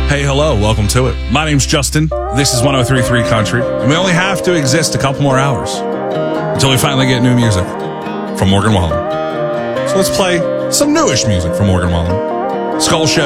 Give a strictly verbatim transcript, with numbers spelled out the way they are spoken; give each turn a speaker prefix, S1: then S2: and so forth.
S1: Hey, hello, welcome to it. My name's Justin. This is one oh three point three Country, and we only have to exist a couple more hours until we finally get new music from Morgan Wallen. So let's play some newish music from Morgan Wallen. Skull Chevy.